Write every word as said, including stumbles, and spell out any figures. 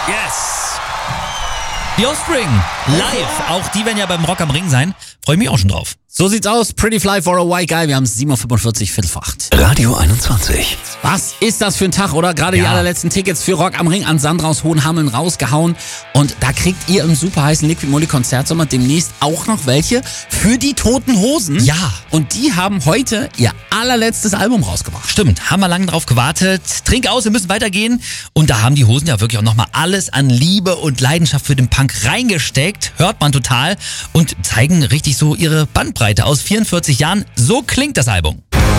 Yes! The Offspring, live. Auch die werden ja beim Rock am Ring sein. Freue ich mich auch schon drauf. So sieht's aus. Pretty Fly for a White Guy. Wir haben sieben Uhr fünfundvierzig, Viertel vor acht. Radio einundzwanzig. Was ist das für ein Tag, oder? Gerade Ja. die allerletzten Tickets für Rock am Ring an Sandra aus Hohenhameln rausgehauen. Und da kriegt ihr im super heißen Liquid Molly Konzertsommer demnächst auch noch welche für die Toten Hosen. Ja. Und die haben heute ihr allerletztes Album rausgebracht. Stimmt, haben wir lange drauf gewartet. Trink aus, wir müssen weitergehen. Und da haben die Hosen ja wirklich auch nochmal alles an Liebe und Leidenschaft für den Punk reingesteckt. Hört man total. Und zeigen richtig so ihre Bandbreite aus vierundvierzig Jahren. So klingt das Album.